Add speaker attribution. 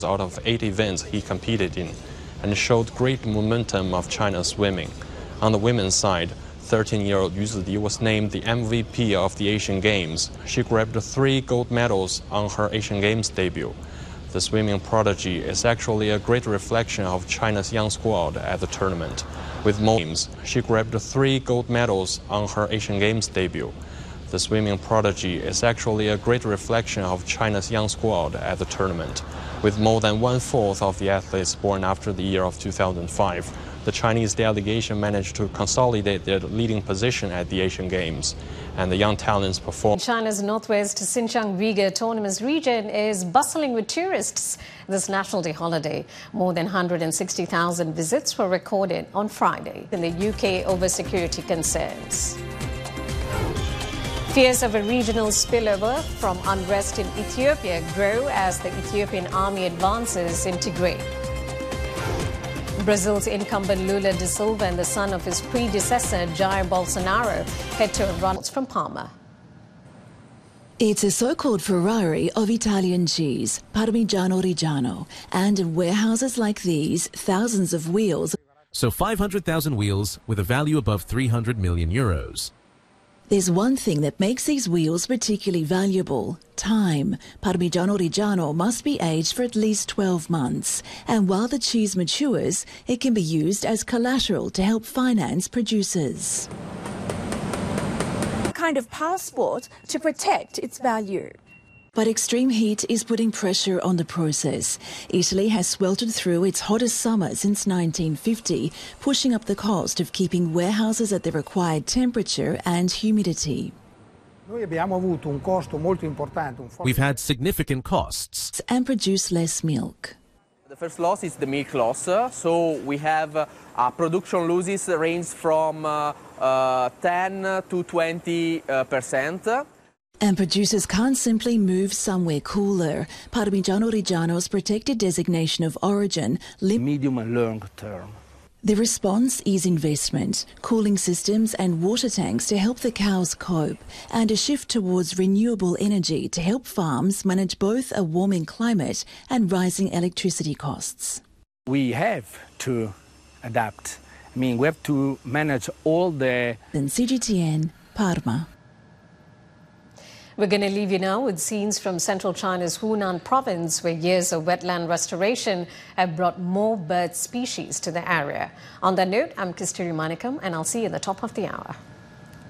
Speaker 1: out of 8 events he competed in and showed great momentum of China's swimming. On the women's side, 13-year-old Yu Zidi was named the MVP of the Asian Games. She grabbed 3 gold medals on her Asian Games debut. The swimming prodigy is actually a great reflection of China's young squad at the tournament. With more games, she grabbed 3 gold medals on her Asian Games debut. The swimming prodigy is actually a great reflection of China's young squad at the tournament. With more than 1/4 of the athletes born after the year of 2005, the Chinese delegation managed to consolidate their leading position at the Asian Games, and the young talents performed.
Speaker 2: China's northwest Xinjiang Uyghur Autonomous Region is bustling with tourists this National Day holiday. More than 160,000 visits were recorded on Friday in the UK over security concerns. Fears of a regional spillover from unrest in Ethiopia grow as the Ethiopian army advances in Tigray. Brazil's incumbent Lula da Silva and the son of his predecessor Jair Bolsonaro head to a run from Parma.
Speaker 3: It's a so-called Ferrari of Italian cheese, Parmigiano Reggiano, and in warehouses like these, thousands of wheels.
Speaker 4: So 500,000 wheels with a value above 300 million euros.
Speaker 3: There's one thing that makes these wheels particularly valuable: time. Parmigiano Reggiano must be aged for at least 12 months, and while the cheese matures, it can be used as collateral to help finance producers.
Speaker 5: A kind of passport to protect its value.
Speaker 3: But extreme heat is putting pressure on the process. Italy has sweltered through its hottest summer since 1950, pushing up the cost of keeping warehouses at the required temperature and humidity.
Speaker 4: We've had significant costs.
Speaker 3: And produce less milk.
Speaker 6: The first loss is the milk loss. So we have production losses range from 10 to 20%.
Speaker 3: And producers can't simply move somewhere cooler. Parmigiano Reggiano's protected designation of origin,
Speaker 7: medium and long term.
Speaker 3: The response is investment, cooling systems and water tanks to help the cows cope, and a shift towards renewable energy to help farms manage both a warming climate and rising electricity costs.
Speaker 7: We have to adapt. We have to manage all the...
Speaker 3: In CGTN, Parma.
Speaker 2: We're going to leave you now with scenes from central China's Hunan province, where years of wetland restoration have brought more bird species to the area. On that note, I'm Kasturi Manikam, and I'll see you at the top of the hour.